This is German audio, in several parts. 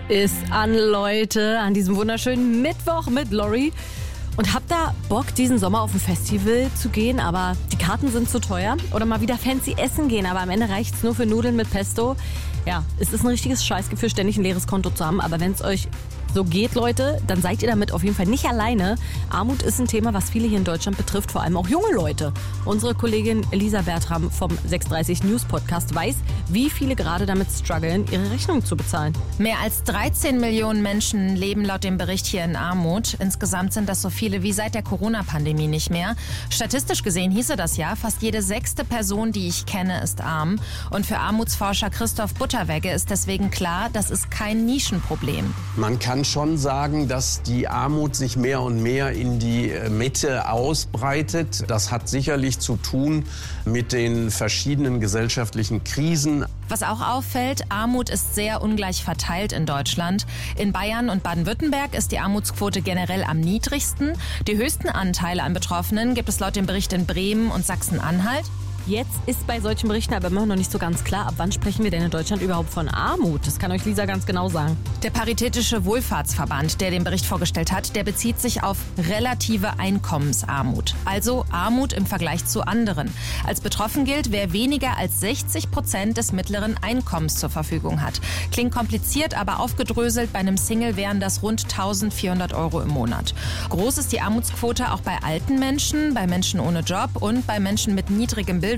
ist an, Leute, an diesem wunderschönen Mittwoch mit Lori. Und habt da Bock, diesen Sommer auf ein Festival zu gehen, aber die Karten sind zu teuer? Oder mal wieder fancy essen gehen, aber am Ende reicht's nur für Nudeln mit Pesto? Ja, es ist ein richtiges Scheißgefühl, ständig ein leeres Konto zu haben. Aber wenn es euch so geht, Leute, dann seid ihr damit auf jeden Fall nicht alleine. Armut ist ein Thema, was viele hier in Deutschland betrifft, vor allem auch junge Leute. Unsere Kollegin Elisa Bertram vom 630 News Podcast weiß, wie viele gerade damit strugglen, ihre Rechnung zu bezahlen. Mehr als 13 Millionen Menschen leben laut dem Bericht hier in Armut. Insgesamt sind das so viele wie seit der Corona-Pandemie nicht mehr. Statistisch gesehen hieße das ja, fast jede 6. Person, die ich kenne, ist arm. Und für Armutsforscher Christoph Butterwegge ist deswegen klar, das ist kein Nischenproblem. Man kann schon sagen, dass die Armut sich mehr und mehr in die Mitte ausbreitet. Das hat sicherlich zu tun mit den verschiedenen gesellschaftlichen Krisen. Was auch auffällt, Armut ist sehr ungleich verteilt in Deutschland. In Bayern und Baden-Württemberg ist die Armutsquote generell am niedrigsten. Die höchsten Anteile an Betroffenen gibt es laut dem Bericht in Bremen und Sachsen-Anhalt. Jetzt ist bei solchen Berichten aber immer noch nicht so ganz klar, ab wann sprechen wir denn in Deutschland überhaupt von Armut? Das kann euch Lisa ganz genau sagen. Der Paritätische Wohlfahrtsverband, der den Bericht vorgestellt hat, der bezieht sich auf relative Einkommensarmut. Also Armut im Vergleich zu anderen. Als betroffen gilt, wer weniger als 60% des mittleren Einkommens zur Verfügung hat. Klingt kompliziert, aber aufgedröselt, bei einem Single wären das rund 1.400 € im Monat. Groß ist die Armutsquote auch bei alten Menschen, bei Menschen ohne Job und bei Menschen mit niedrigem Bildungsabschluss.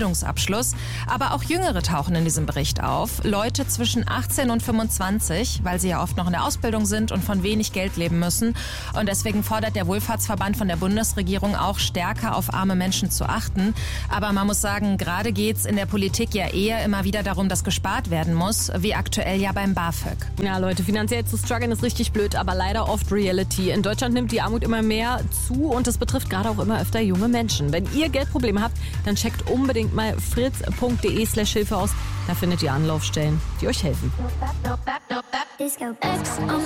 Aber auch Jüngere tauchen in diesem Bericht auf. Leute zwischen 18 und 25, weil sie ja oft noch in der Ausbildung sind und von wenig Geld leben müssen. Und deswegen fordert der Wohlfahrtsverband von der Bundesregierung auch stärker auf arme Menschen zu achten. Aber man muss sagen, gerade geht's in der Politik ja eher immer wieder darum, dass gespart werden muss, wie aktuell ja beim BAföG. Ja, Leute, finanziell zu strugglen ist richtig blöd, aber leider oft Reality. In Deutschland nimmt die Armut immer mehr zu und es betrifft gerade auch immer öfter junge Menschen. Wenn ihr Geldprobleme habt, dann checkt unbedingt mal fritz.de/Hilfe aus. Da findet ihr Anlaufstellen, die euch helfen.